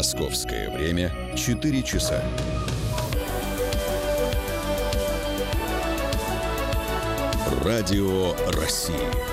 Московское время 4 часа. Радио России.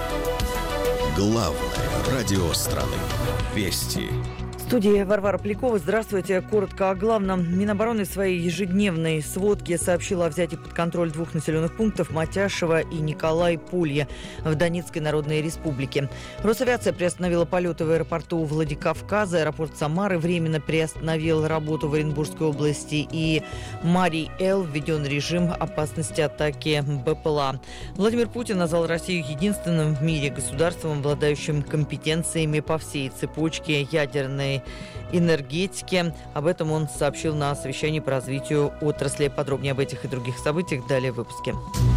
Главное радио страны. Вести. В студии Варвара Полякова. Здравствуйте. Коротко о главном. Минобороны в своей ежедневной сводке сообщила о взятии под контроль 2 населенных пунктов Матяшево и Николай-Пулье в Донецкой Народной Республике. Росавиация приостановила полеты в аэропорту Владикавказа. Аэропорт Самары временно приостановил работу в Оренбургской области. И Марий-Эл введен режим опасности атаки БПЛА. Владимир Путин назвал Россию единственным в мире государством, обладающим компетенциями по всей цепочке ядерной энергетики. Об этом он сообщил на совещании по развитию отрасли. Подробнее об этих и других событиях далее в выпуске.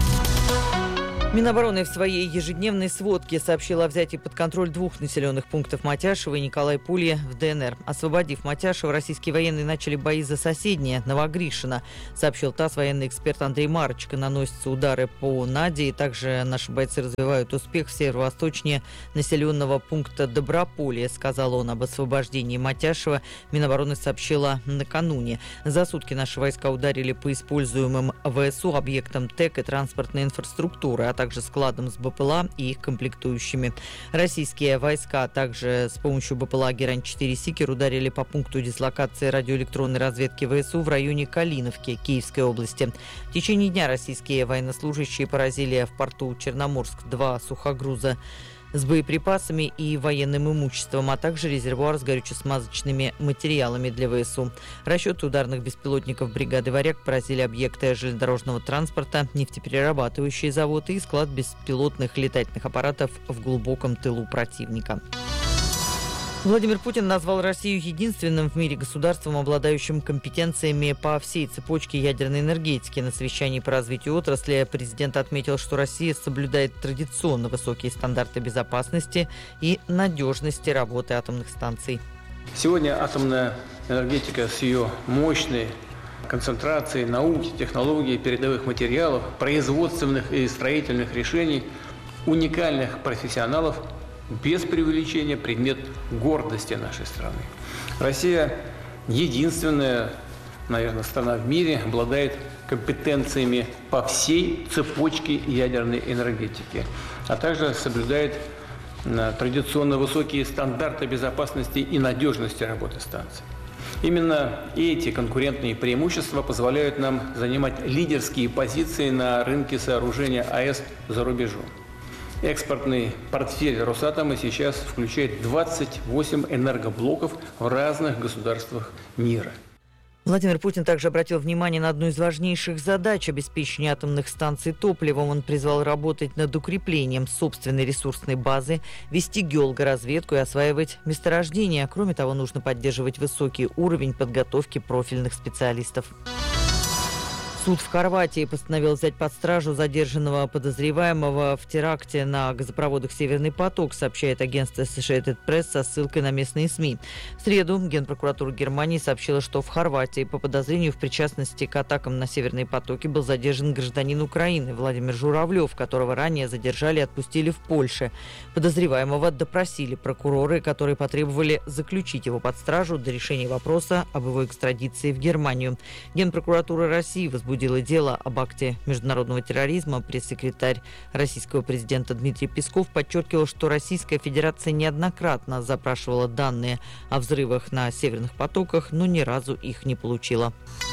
Минобороны в своей ежедневной сводке сообщила о взятии под контроль 2 населенных пунктов Матяшево и Николай-Пулье в ДНР. Освободив Матяшево, российские военные начали бои за соседнее Новогришино, сообщил ТАСС. Военный эксперт Андрей Марочка. Наносятся удары по Наде, и также наши бойцы развивают успех в северо-восточнее населенного пункта Доброполье, сказал он. Об освобождении Матяшева Минобороны сообщила накануне. За сутки наши войска ударили по используемым ВСУ объектам ТЭК и транспортной инфраструктуры, а также складом с БПЛА и их комплектующими. Российские войска также с помощью БПЛА Герань-4 «Сикер» ударили по пункту дислокации радиоэлектронной разведки ВСУ в районе Калиновки Киевской области. В течение дня российские военнослужащие поразили в порту Черноморск 2 сухогруза с боеприпасами и военным имуществом, а также резервуар с горюче-смазочными материалами для ВСУ. Расчеты ударных беспилотников бригады «Варяг» поразили объекты железнодорожного транспорта, нефтеперерабатывающие заводы и склад беспилотных летательных аппаратов в глубоком тылу противника. Владимир Путин назвал Россию единственным в мире государством, обладающим компетенциями по всей цепочке ядерной энергетики. На совещании по развитию отрасли президент отметил, что Россия соблюдает традиционно высокие стандарты безопасности и надежности работы атомных станций. Сегодня атомная энергетика с ее мощной концентрацией науки, технологий, передовых материалов, производственных и строительных решений, уникальных профессионалов – без преувеличения предмет гордости нашей страны. Россия единственная, наверное, страна в мире обладает компетенциями по всей цепочке ядерной энергетики, а также соблюдает традиционно высокие стандарты безопасности и надежности работы станций. Именно эти конкурентные преимущества позволяют нам занимать лидерские позиции на рынке сооружения АЭС за рубежом. Экспортный портфель Росатома сейчас включает 28 энергоблоков в разных государствах мира. Владимир Путин также обратил внимание на одну из важнейших задач – обеспечения атомных станций топливом. Он призвал работать над укреплением собственной ресурсной базы, вести геологоразведку и осваивать месторождения. Кроме того, нужно поддерживать высокий уровень подготовки профильных специалистов. Суд в Хорватии постановил взять под стражу задержанного подозреваемого в теракте на газопроводах «Северный поток», сообщает агентство Associated Press со ссылкой на местные СМИ. В среду Генпрокуратура Германии сообщила, что в Хорватии по подозрению в причастности к атакам на «Северные потоки» был задержан гражданин Украины Владимир Журавлев, которого ранее задержали и отпустили в Польше. Подозреваемого допросили прокуроры, которые потребовали заключить его под стражу до решения вопроса об его экстрадиции в Германию. Генпрокуратура России возбудила дело об акте международного терроризма. Пресс-секретарь российского президента Дмитрий Песков подчеркивал, что Российская Федерация неоднократно запрашивала данные о взрывах на «Северных потоках», но ни разу их не получила.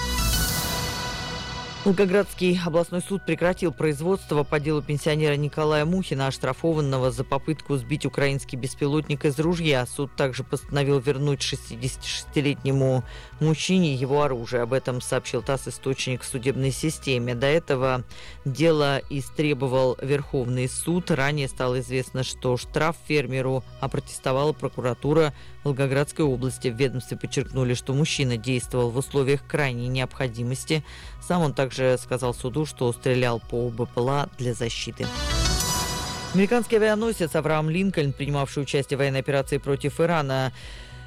Волгоградский областной суд прекратил производство по делу пенсионера Николая Мухина, оштрафованного за попытку сбить украинский беспилотник из ружья. Суд также постановил вернуть 66-летнему мужчине его оружие. Об этом сообщил ТАСС источник в судебной системе. До этого дело истребовал Верховный суд. Ранее стало известно, что штраф фермеру опротестовала прокуратура Волгоградской области. В ведомстве подчеркнули, что мужчина действовал в условиях крайней необходимости. Сам он также сказал суду, что стрелял по БПЛА для защиты. Американский авианосец «Авраам Линкольн», принимавший участие в военной операции против Ирана,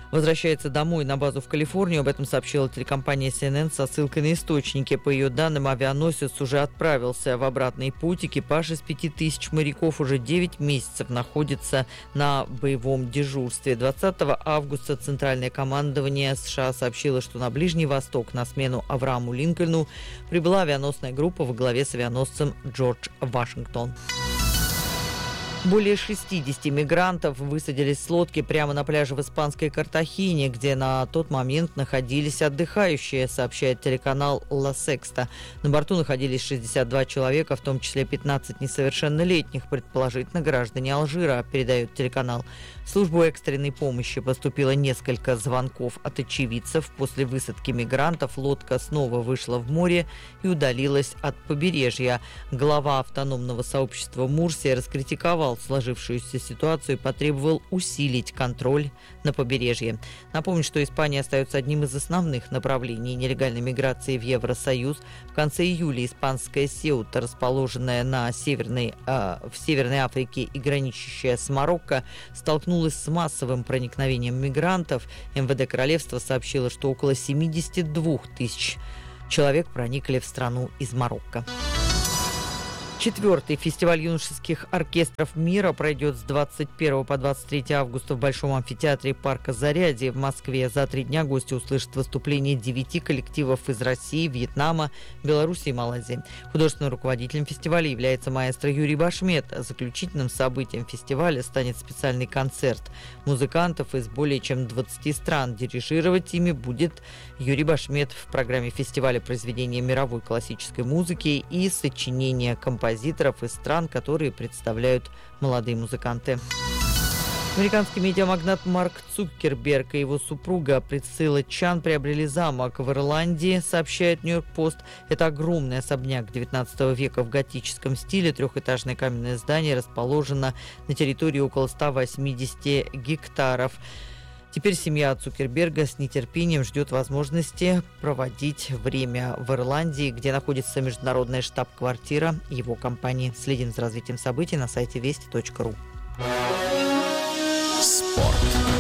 возвращается домой на базу в Калифорнию. Об этом сообщила телекомпания CNN со ссылкой на источники. По ее данным, авианосец уже отправился в обратный путь. Экипаж из 5000 моряков уже 9 месяцев находится на боевом дежурстве. 20 августа Центральное командование США сообщило, что на Ближний Восток на смену Аврааму Линкольну прибыла авианосная группа во главе с авианосцем Джордж Вашингтон. Более 60 мигрантов высадились с лодки прямо на пляже в испанской Картахене, где на тот момент находились отдыхающие, сообщает телеканал «Ла Секста». На борту находились 62 человека, в том числе 15 несовершеннолетних, предположительно граждане Алжира, передает телеканал. В службу экстренной помощи поступило несколько звонков от очевидцев. После высадки мигрантов лодка снова вышла в море и удалилась от побережья. Глава автономного сообщества Мурсия раскритиковал сложившуюся ситуацию и потребовал усилить контроль на побережье. Напомню, что Испания остается одним из основных направлений нелегальной миграции в Евросоюз. В конце июля испанская Сеута, расположенная в Северной Африке и граничащая с Марокко, столкнулась с массовым проникновением мигрантов. МВД Королевства сообщило, что около 72 тысяч человек проникли в страну из Марокко. 4-й фестиваль юношеских оркестров мира пройдет с 21 по 23 августа в Большом амфитеатре парка Зарядье в Москве. За 3 дня гости услышат выступления 9 коллективов из России, Вьетнама, Беларуси и Малайзии. Художественным руководителем фестиваля является маэстро Юрий Башмет. Заключительным событием фестиваля станет специальный концерт музыкантов из более чем 20 стран. Дирижировать ими будет Юрий Башмет. В программе фестиваля произведения мировой классической музыки и сочинения композиторов из стран, которые представляют молодые музыканты. Американский медиамагнат Марк Цукерберг и его супруга Присцилла Чан приобрели замок в Ирландии, сообщает Нью-Йорк-Пост. Это огромный особняк 19 века в готическом стиле. 3-этажное каменное здание расположено на территории около 180 гектаров. Теперь семья Цукерберга с нетерпением ждет возможности проводить время в Ирландии, где находится международная штаб-квартира его компании. Следим за развитием событий на сайте вести.ру. Спорт.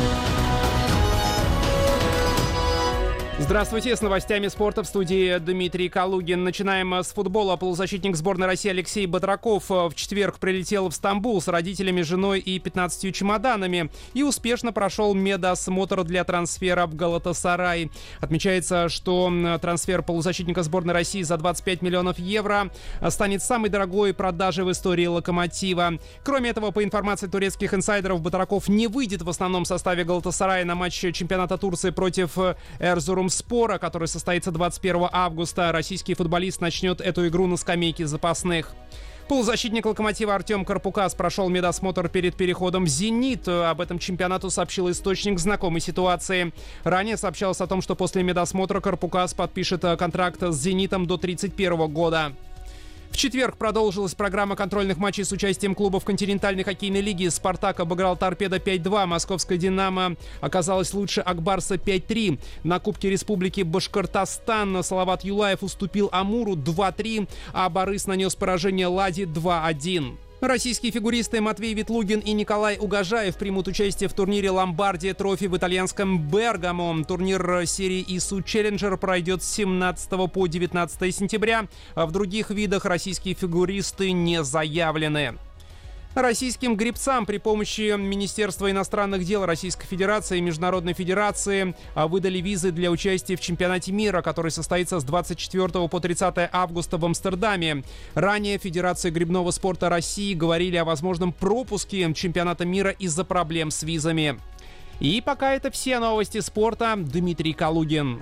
Здравствуйте, с новостями спорта в студии Дмитрий Калугин. Начинаем с футбола. Полузащитник сборной России Алексей Батраков в четверг прилетел в Стамбул с родителями, женой и 15 чемоданами и успешно прошел медосмотр для трансфера в Галатасарай. Отмечается, что трансфер полузащитника сборной России за 25 миллионов евро станет самой дорогой продажей в истории «Локомотива». Кроме этого, по информации турецких инсайдеров, Батраков не выйдет в основном составе Галатасарая на матч чемпионата Турции против Эрзурумспора, который состоится 21 августа. Российский футболист начнет эту игру на скамейке запасных. Полузащитник «Локомотива» Артем Карпукас прошел медосмотр перед переходом в «Зенит». Об этом чемпионату сообщил источник знакомой ситуации. Ранее сообщалось о том, что после медосмотра Карпукас подпишет контракт с «Зенитом» до 2031 года. В четверг продолжилась программа контрольных матчей с участием клубов континентальной хоккейной лиги. «Спартак» обыграл «Торпедо» 5-2. Московская «Динамо» оказалась лучше «Акбарса» 5-3. На Кубке Республики Башкортостан Салават Юлаев уступил «Амуру» 2-3, а «Борис» нанес поражение «Ладе» 2-1. Российские фигуристы Матвей Ветлугин и Николай Угожаев примут участие в турнире «Ломбардия Трофи» в итальянском Бергамо. Турнир серии ИСУ Челленджер пройдет с 17 по 19 сентября. А в других видах российские фигуристы не заявлены. Российским гребцам при помощи Министерства иностранных дел Российской Федерации и Международной Федерации выдали визы для участия в чемпионате мира, который состоится с 24 по 30 августа в Амстердаме. Ранее Федерация гребного спорта России говорили о возможном пропуске чемпионата мира из-за проблем с визами. И пока это все новости спорта. Дмитрий Калугин.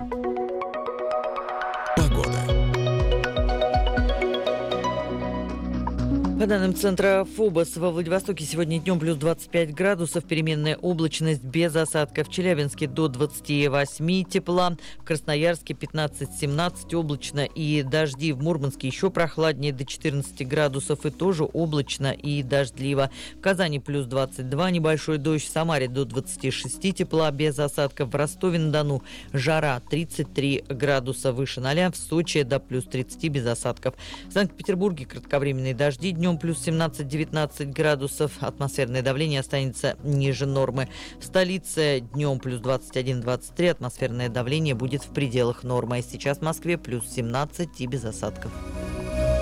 По данным центра ФОБОС, во Владивостоке сегодня днем плюс 25 градусов, переменная облачность без осадков. В Челябинске до 28 тепла, в Красноярске 15-17 облачно и дожди. В Мурманске еще прохладнее, до 14 градусов и тоже облачно и дождливо. В Казани плюс 22, небольшой дождь. В Самаре до 26 тепла без осадков. В Ростове-на-Дону жара 33 градуса выше 0. В Сочи до плюс 30 без осадков. В Санкт-Петербурге кратковременные дожди днем днем плюс 17-19 градусов. Атмосферное давление останется ниже нормы. В столице днем плюс 21-23. Атмосферное давление будет в пределах нормы. Сейчас в Москве плюс 17 и без осадков.